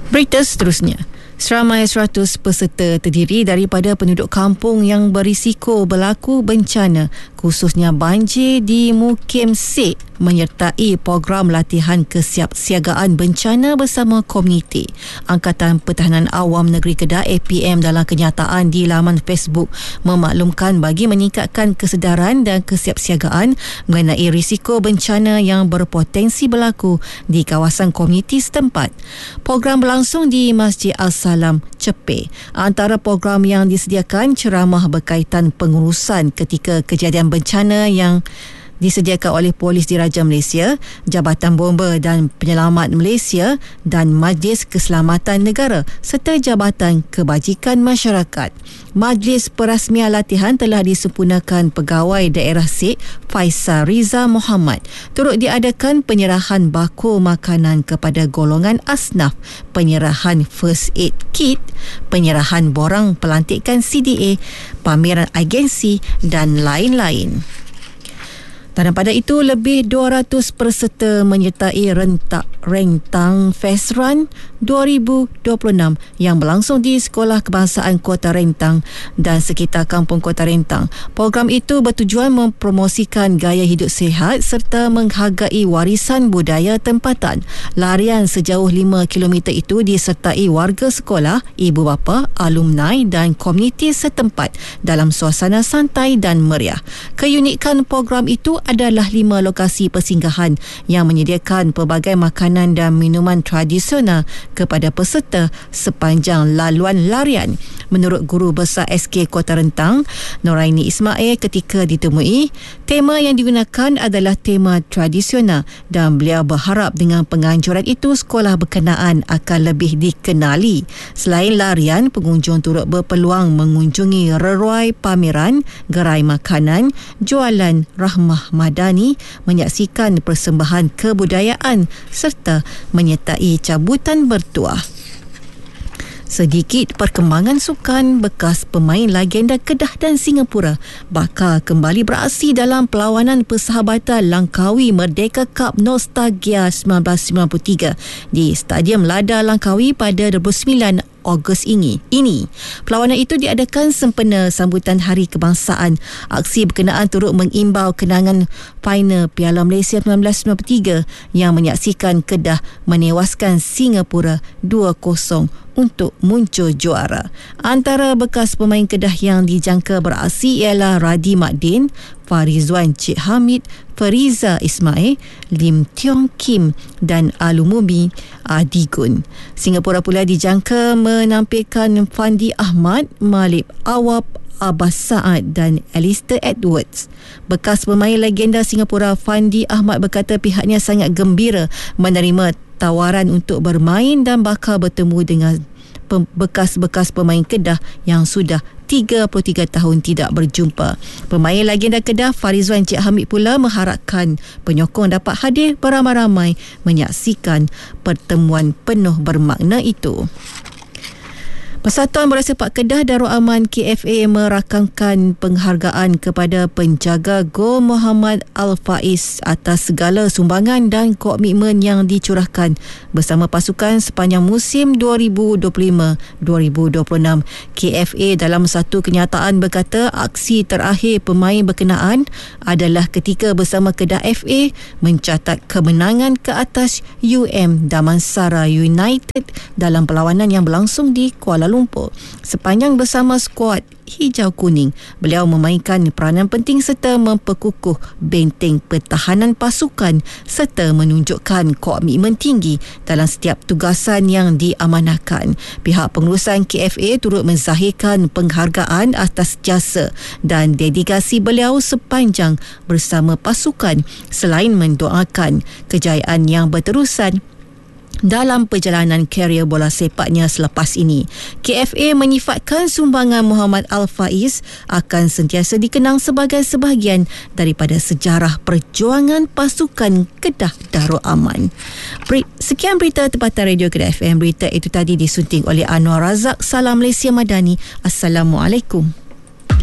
Berita seterusnya. Seramai 100 peserta terdiri daripada penduduk kampung yang berisiko berlaku bencana, khususnya banjir di Mukim Sek, menyertai program latihan kesiapsiagaan bencana bersama komuniti. Angkatan Pertahanan Awam Negeri Kedah APM dalam kenyataan di laman Facebook memaklumkan bagi meningkatkan kesedaran dan kesiapsiagaan mengenai risiko bencana yang berpotensi berlaku di kawasan komuniti setempat. Program berlangsung di Masjid Al-Salam, Chepeh. Antara program yang disediakan ceramah berkaitan pengurusan ketika kejadian bencana yang disediakan oleh Polis Diraja Malaysia, Jabatan Bomba dan Penyelamat Malaysia dan Majlis Keselamatan Negara serta Jabatan Kebajikan Masyarakat. Majlis perasmian latihan telah disempurnakan Pegawai Daerah Sek Faisal Riza Muhammad. Turut diadakan penyerahan bako makanan kepada golongan asnaf, penyerahan first aid kit, penyerahan borang pelantikan CDA, pameran agensi dan lain-lain. Dan pada itu, lebih 200 peserta menyertai Rentang Fest Run 2026 yang berlangsung di Sekolah Kebangsaan Kota Rentang dan sekitar Kampung Kota Rentang. Program itu bertujuan mempromosikan gaya hidup sihat serta menghargai warisan budaya tempatan. Larian sejauh 5 km itu disertai warga sekolah, ibu bapa, alumni dan komuniti setempat dalam suasana santai dan meriah. Keunikan program itu adalah 5 lokasi persinggahan yang menyediakan pelbagai makanan dan minuman tradisional kepada peserta sepanjang laluan larian. Menurut Guru Besar SK Kota Rentang, Noraini Ismail, ketika ditemui, tema yang digunakan adalah tema tradisional dan beliau berharap dengan penganjuran itu sekolah berkenaan akan lebih dikenali. Selain larian, pengunjung turut berpeluang mengunjungi reruai pameran, gerai makanan, jualan rahmah madani, menyaksikan persembahan kebudayaan serta menyertai cabutan bertuah. Sedikit perkembangan sukan, bekas pemain legenda Kedah dan Singapura bakal kembali beraksi dalam perlawanan persahabatan Langkawi Merdeka Cup Nostalgia 1993 di Stadium Lada Langkawi pada 29 Ogos ini. Perlawanan itu diadakan sempena sambutan Hari Kebangsaan. Aksi berkenaan turut mengimbau kenangan final Piala Malaysia 1993 yang menyaksikan Kedah menewaskan Singapura 2-0 untuk muncul juara. Antara bekas pemain Kedah yang dijangka beraksi ialah Radi Makdin, Farizwan Cik Hamid, Fariza Ismail, Lim Tiong Kim dan Alumubi Adigun. Singapura pula dijangka menampilkan Fandi Ahmad, Malik Awab, Abbas Saad dan Alistair Edwards. Bekas pemain legenda Singapura Fandi Ahmad berkata pihaknya sangat gembira menerima tawaran untuk bermain dan bakal bertemu dengan bekas-bekas pemain Kedah yang sudah 33 tahun tidak berjumpa. Pemain legenda Kedah Farizwan Cik Hamid pula mengharapkan penyokong dapat hadir beramai-ramai menyaksikan pertemuan penuh bermakna itu. Persatuan Bola Sepak Kedah Darul Aman KFA merakamkan penghargaan kepada penjaga gol Muhammad Al-Faiz atas segala sumbangan dan komitmen yang dicurahkan bersama pasukan sepanjang musim 2025-2026. KFA dalam satu kenyataan berkata aksi terakhir pemain berkenaan adalah ketika bersama Kedah FA mencatat kemenangan ke atas Damansara United dalam perlawanan yang berlangsung di Kuala Lumpur. Sepanjang bersama skuad hijau kuning, beliau memainkan peranan penting serta memperkukuh benteng pertahanan pasukan serta menunjukkan komitmen tinggi dalam setiap tugasan yang diamanahkan. Pihak pengurusan KFA turut menzahirkan penghargaan atas jasa dan dedikasi beliau sepanjang bersama pasukan selain mendoakan kejayaan yang berterusan dalam perjalanan karier bola sepaknya selepas ini. KFA menyifatkan sumbangan Muhammad Al-Faiz akan sentiasa dikenang sebagai sebahagian daripada sejarah perjuangan pasukan Kedah Darul Aman. Sekian berita tempatan Radio Kedah FM. Berita itu tadi disunting oleh Anwar Razak. Salam Malaysia Madani. Assalamualaikum.